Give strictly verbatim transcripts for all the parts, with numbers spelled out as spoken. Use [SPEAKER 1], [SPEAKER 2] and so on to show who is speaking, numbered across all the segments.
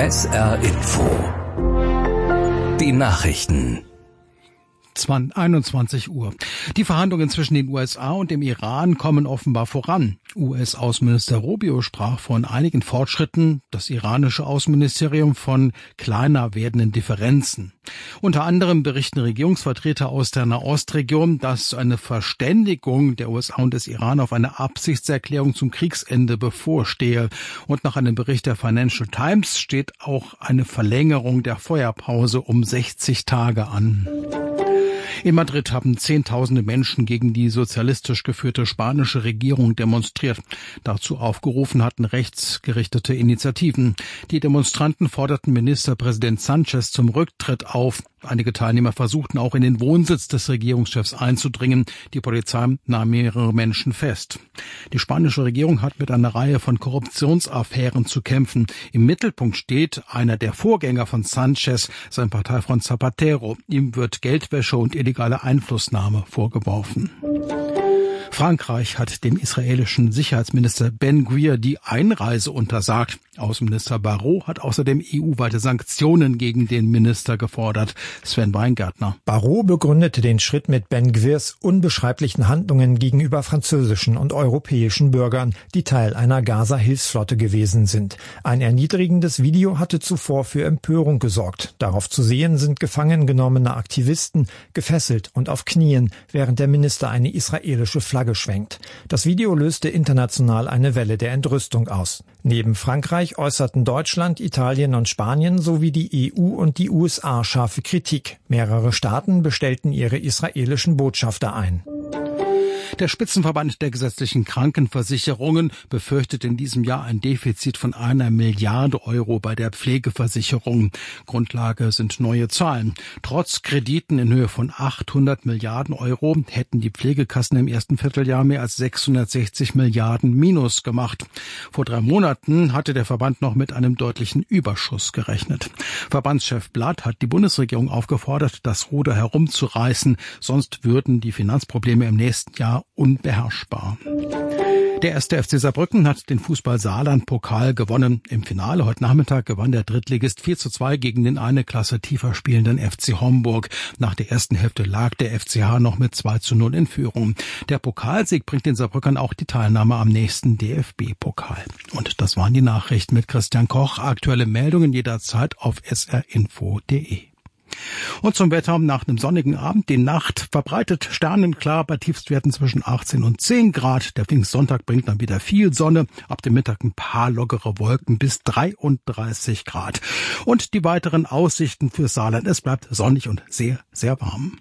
[SPEAKER 1] S R Info. Die Nachrichten.
[SPEAKER 2] einundzwanzig Uhr. Die Verhandlungen zwischen den U S A und dem Iran kommen offenbar voran. U S-Außenminister Rubio sprach von einigen Fortschritten, das iranische Außenministerium von kleiner werdenden Differenzen. Unter anderem berichten Regierungsvertreter aus der Nahostregion, dass eine Verständigung der U S A und des Iran auf eine Absichtserklärung zum Kriegsende bevorstehe. Und nach einem Bericht der Financial Times steht auch eine Verlängerung der Feuerpause um sechzig Tage an. In Madrid haben Zehntausende Menschen gegen die sozialistisch geführte spanische Regierung demonstriert. Dazu aufgerufen hatten rechtsgerichtete Initiativen. Die Demonstranten forderten Ministerpräsident Sánchez zum Rücktritt auf. Einige Teilnehmer versuchten auch in den Wohnsitz des Regierungschefs einzudringen. Die Polizei nahm mehrere Menschen fest. Die spanische Regierung hat mit einer Reihe von Korruptionsaffären zu kämpfen. Im Mittelpunkt steht einer der Vorgänger von Sánchez, sein Parteifreund Zapatero. Ihm wird Geldwäsche und illegale Einflussnahme vorgeworfen. Frankreich hat dem israelischen Sicherheitsminister Ben Gvir die Einreise untersagt. Außenminister Barrot hat außerdem E U-weite Sanktionen gegen den Minister gefordert. Sven Weingärtner.
[SPEAKER 3] Barrot begründete den Schritt mit Ben Gvirs unbeschreiblichen Handlungen gegenüber französischen und europäischen Bürgern, die Teil einer Gaza-Hilfsflotte gewesen sind. Ein erniedrigendes Video hatte zuvor für Empörung gesorgt. Darauf zu sehen sind gefangen genommene Aktivisten, gefesselt und auf Knien, während der Minister eine israelische Flagge schwenkt. Das Video löste international eine Welle der Entrüstung aus. Neben Frankreich äußerten Deutschland, Italien und Spanien sowie die E U und die U S A scharfe Kritik. Mehrere Staaten bestellten ihre israelischen Botschafter ein.
[SPEAKER 2] Der Spitzenverband der gesetzlichen Krankenversicherungen befürchtet in diesem Jahr ein Defizit von einer Milliarde Euro bei der Pflegeversicherung. Grundlage sind neue Zahlen. Trotz Krediten in Höhe von achthundert Milliarden Euro hätten die Pflegekassen im ersten Vierteljahr mehr als sechshundertsechzig Milliarden Minus gemacht. Vor drei Monaten hatte der Verband noch mit einem deutlichen Überschuss gerechnet. Verbandschef Blatt hat die Bundesregierung aufgefordert, das Ruder herumzureißen, sonst würden die Finanzprobleme im nächsten Jahr unbeherrschbar. Der erste F C Saarbrücken hat den Fußball-Saarland-Pokal gewonnen. Im Finale heute Nachmittag gewann der Drittligist vier zu zwei gegen den eine Klasse tiefer spielenden F C Homburg. Nach der ersten Hälfte lag der F C H noch mit zwei zu null in Führung. Der Pokalsieg bringt den Saarbrückern auch die Teilnahme am nächsten D F B-Pokal. Und das waren die Nachrichten mit Christian Koch. Aktuelle Meldungen jederzeit auf s r info punkt d e. Und zum Wetter nach einem sonnigen Abend. Die Nacht verbreitet sternenklar bei Tiefstwerten zwischen achtzehn und zehn Grad. Der Pfingstsonntag bringt dann wieder viel Sonne. Ab dem Mittag ein paar lockere Wolken bis dreiunddreißig Grad. Und die weiteren Aussichten für Saarland. Es bleibt sonnig und sehr, sehr warm.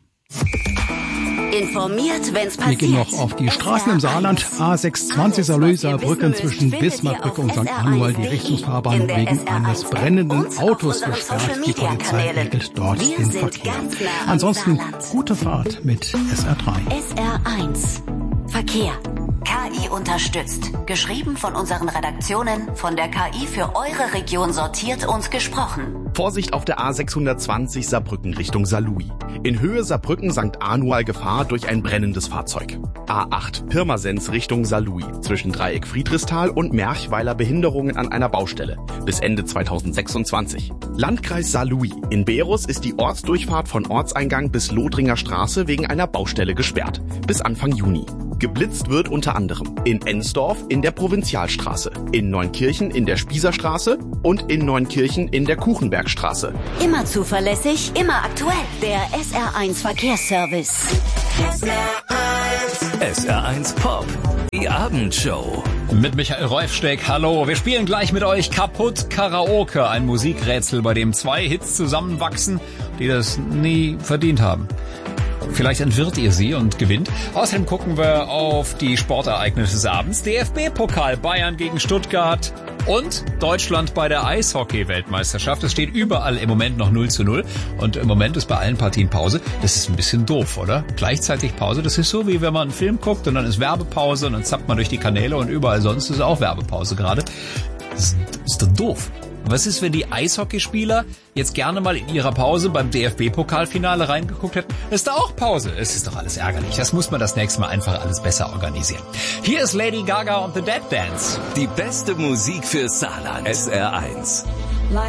[SPEAKER 4] Informiert, wenn's passiert.
[SPEAKER 2] Wir gehen noch auf die Straßen im Saarland. A sechshundertzwanzig Saarlouis-Saarbrücken zwischen Bismarckbrücke und Sankt Anual die Richtungsfahrbahn wegen eines brennenden Autos gesperrt. Die Polizei regelt dort den Verkehr. Ansonsten gute Fahrt mit S R drei.
[SPEAKER 4] S R eins Verkehr. K I unterstützt. Geschrieben von unseren Redaktionen, von der K I für eure Region sortiert und gesprochen.
[SPEAKER 5] Vorsicht auf der A sechshundertzwanzig Saarbrücken Richtung Saarlouis. In Höhe Saarbrücken Sankt Anual Gefahr durch ein brennendes Fahrzeug. A acht Pirmasens Richtung Saarlouis. Zwischen Dreieck Friedrichsthal und Merchweiler Behinderungen an einer Baustelle. Bis Ende zweitausendsechsundzwanzig. Landkreis Saarlouis. In Berus ist die Ortsdurchfahrt von Ortseingang bis Lothringer Straße wegen einer Baustelle gesperrt. Bis Anfang Juni. Geblitzt wird unter anderem in Ensdorf in der Provinzialstraße, in Neunkirchen in der Spießerstraße und in Neunkirchen in der Kuchenbergstraße.
[SPEAKER 4] Immer zuverlässig, immer aktuell. Der S R eins Verkehrsservice.
[SPEAKER 1] S R eins. S R eins Pop. Die Abendshow.
[SPEAKER 6] Mit Michael Reufsteck, hallo. Wir spielen gleich mit euch Kaputt Karaoke. Ein Musikrätsel, bei dem zwei Hits zusammenwachsen, die das nie verdient haben. Vielleicht entwirrt ihr sie und gewinnt. Außerdem gucken wir auf die Sportereignisse des Abends. D F B-Pokal Bayern gegen Stuttgart und Deutschland bei der Eishockey-Weltmeisterschaft. Es steht überall im Moment noch null zu null und im Moment ist bei allen Partien Pause. Das ist ein bisschen doof, oder? Gleichzeitig Pause. Das ist so, wie wenn man einen Film guckt und dann ist Werbepause und dann zappt man durch die Kanäle und überall sonst ist auch Werbepause gerade. Das ist doch doof. Was ist, wenn die Eishockeyspieler jetzt gerne mal in ihrer Pause beim D F B-Pokalfinale reingeguckt hätten? Ist da auch Pause? Es ist doch alles ärgerlich. Das muss man das nächste Mal einfach alles besser organisieren. Hier ist Lady Gaga und The Dead Dance.
[SPEAKER 1] Die beste Musik für Saarland. S R eins.